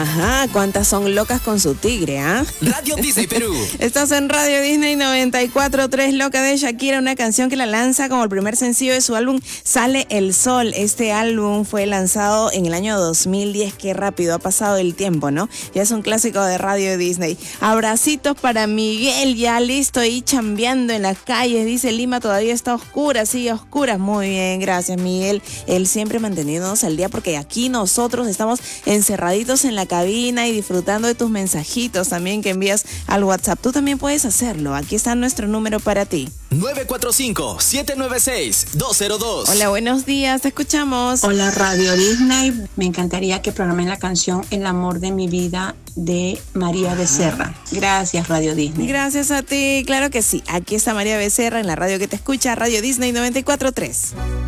Ajá, cuántas son locas con su tigre, ¿ah? Radio Disney Perú. Estás en Radio Disney 94.3, Loca de Shakira, una canción que la lanza como el primer sencillo de su álbum Sale el Sol. Este álbum fue lanzado en el año 2010, qué rápido ha pasado el tiempo, ¿no? Ya es un clásico de Radio Disney. Abracitos para Miguel, ya listo y chambeando en las calles, dice Lima todavía está oscura, sigue oscura. Muy bien, gracias Miguel, él siempre manteniéndonos al día porque aquí nosotros estamos encerraditos en la cabina y disfrutando de tus mensajitos también que envías al WhatsApp. Tú también puedes hacerlo, aquí está nuestro número para ti. 945-796-202. Hola, buenos días, te escuchamos. Hola Radio Disney, me encantaría que programen la canción El amor de mi vida de María Becerra. Gracias Radio Disney. Gracias a ti, claro que sí, aquí está María Becerra en la radio que te escucha, Radio Disney 94.3.